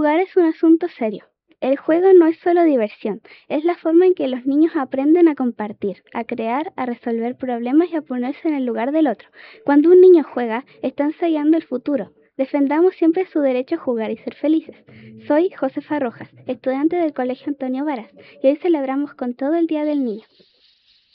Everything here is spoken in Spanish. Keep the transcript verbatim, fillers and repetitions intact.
Jugar es un asunto serio. El juego no es solo diversión, es la forma en que los niños aprenden a compartir, a crear, a resolver problemas y a ponerse en el lugar del otro. Cuando un niño juega, está ensayando el futuro. Defendamos siempre su derecho a jugar y ser felices. Soy Josefa Rojas, estudiante del Colegio Antonio Varas, y hoy celebramos con todo el Día del Niño.